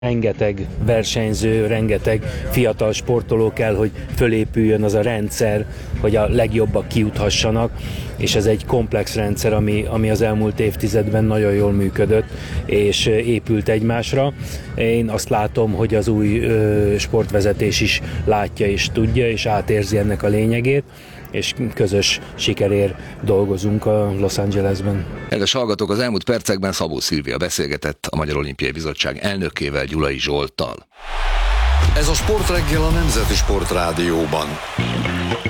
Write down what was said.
Rengeteg versenyző, rengeteg fiatal sportoló kell, hogy fölépüljön az a rendszer, hogy a legjobbak kijuthassanak, és ez egy komplex rendszer, ami az elmúlt évtizedben nagyon jól működött, és épült egymásra. Én azt látom, hogy az új sportvezetés is látja és tudja, és átérzi ennek a lényegét, és közös sikerért dolgozunk a Los Angelesben. Kedves hallgatók, az elmúlt percekben Szabó Szilvia beszélgetett a Magyar Olimpiai Bizottság elnökével, Gyulai Zsolttal. Ez a Sportreggel a Nemzeti Sportrádióban.